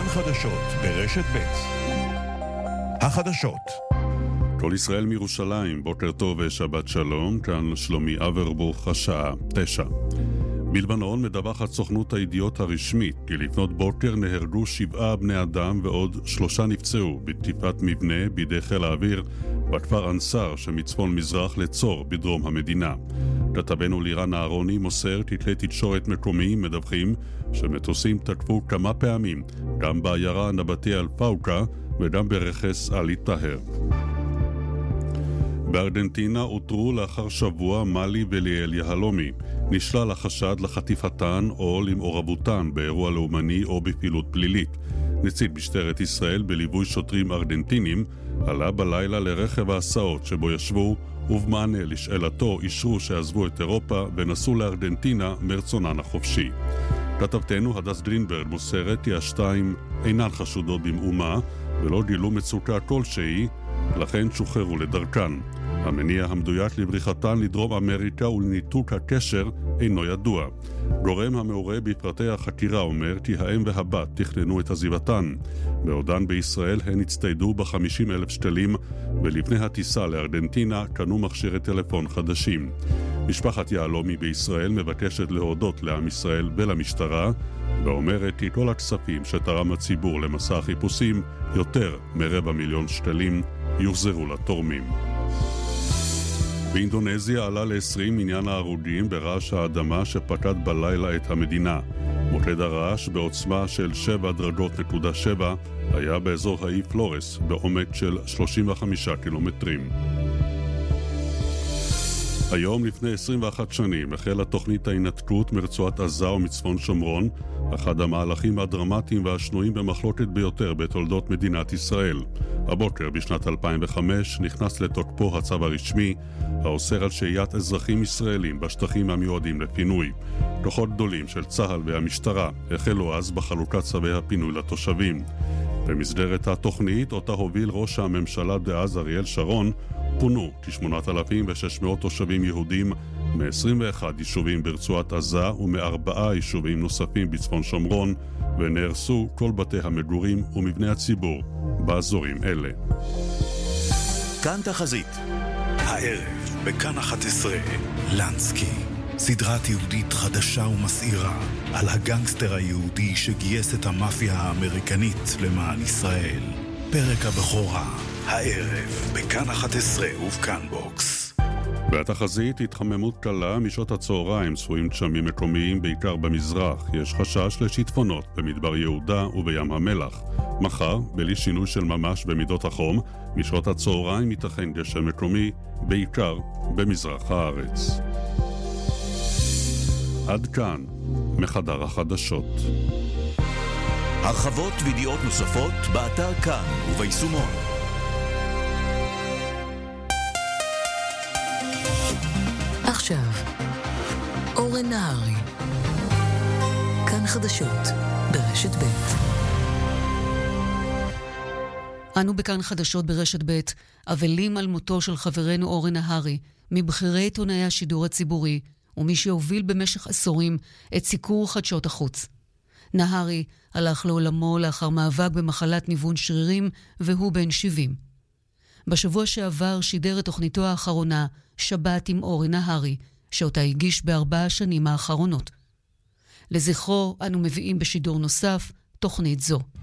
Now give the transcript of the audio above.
חדשות ברשת ב'. החדשות. כל ישראל מירושלים, בוקר טוב ושבת שלום, כאן שלומי אברבוך, השעה 9. בלבנון מדווחת סוכנות הידיעות הרשמית כי לפנות בוקר נהרגו 7 בני אדם ועוד 3 נפצעו בתקיפת מבנה בידי חיל האוויר בכפר אנסר שמצפון מזרח לצור בדרום המדינה. כתבנו לירן אהרוני מוסר כי כלי תקשורת מקומיים מדווחים שמטוסים תקפו כמה פעמים גם בעיירה נבטי אל-פאוקה וגם ברכס אלי טהר. בארגנטינה אותרו לאחר שבוע מלי וליאל יהלומי. נשלל החשד לחטיפתן או למעורבותן באירוע לאומני או בפעילות פלילית. נציג משטרת ישראל בליווי שוטרים ארגנטינים עלה בלילה לרכב ההסעות שבו ישבו, ובמענה לשאלתו אישרו שעזבו את אירופה ונסעו לארגנטינה מרצונן החופשי. כתבתנו הדס גרינברג מוסרת כי השתיים אינן חשודות במאומה ולא גילו מצוקה כלשהי, לכן שוחררו לדרכן. המניע המדויק לבריחתן לדרום אמריקה ולניתוק הקשר אינו ידוע. גורם המעורה בפרטי החקירה אומר כי האם והבת תכננו את עזיבתן. בעודן בישראל הן הצטיידו ב50,000 שקלים, ולפני הטיסה לארגנטינה קנו מכשירי טלפון חדשים. משפחת יהלומי בישראל מבקשת להודות לעם ישראל ולמשטרה, ואומרת כי כל הכספים שתרם הציבור למסע החיפושים, יותר מ250,000 שקלים, יוחזרו לתורמים. באינדונזיה עלה ל20 מניין ההרוגים ברעש האדמה שפקד בלילה את המדינה. מוקד הרעש בעוצמה של 7.7 היה באזור האי פלורס בעומק של 35 קילומטרים. היום לפני 21 שנים החלה תוכנית ההינתקות מרצועת עזה ומצפון שומרון, אחד המהלכים הדרמטיים והשנויים במחלוקת ביותר בתולדות מדינת ישראל. הבוקר בשנת 2005 נכנס לתוקפו הצו הרשמי האוסר על שהיית אזרחים ישראלים בשטחים המיועדים לפינוי. כוחות גדולים של צה"ל והמשטרה החלו אז בחלוקת צווי הפינוי לתושבים. במסגרת התוכנית אותה הוביל ראש הממשלה דאז אריאל שרון, פונו כ8,600 תושבים יהודים מ-21 יישובים ברצועת עזה ומ4 יישובים נוספים בצפון שומרון, ונהרסו כל בתי המגורים ומבני הציבור באזורים אלה. כאן תחזית. הערב בכאן 11 לנסקי, סדרת יהודית חדשה ומסעירה על הגנגסטר היהודי שגייס את המאפיה האמריקנית למען ישראל. פרק הבכורה, הערב בכאן 11 ובכאן בוקס. בתחזית התחממות קלה משעות הצהריים, צפויים גשמים מקומיים בעיקר במזרח. יש חשש לשיטפונות במדבר יהודה ובים המלח. מחר, בלי שינוי של ממש במידות החום, משעות הצהריים ייתכן גשם מקומי בעיקר במזרח הארץ. עד כאן מחדר החדשות. הרחבות וידיעות נוספות באתר כאן וביישומון. עכשיו, אורן נהרי. כאן חדשות ברשת ב'. אנו בכאן חדשות ברשת ב', אבלים על מותו של חברנו אורן נהרי, מבחירי עיתונאי השידור הציבורי, ומי שהוביל במשך עשורים את סיקור חדשות החוץ. נהרי הלך לעולמו לאחר מאבק במחלת ניוון שרירים, והוא בן 70. בשבוע שעבר שידר את תוכניתו האחרונה, שבת עם אורן נהרי, שאותה הגיש ב4 השנים האחרונות. לזכרו אנו מביאים בשידור נוסף תוכנית זו.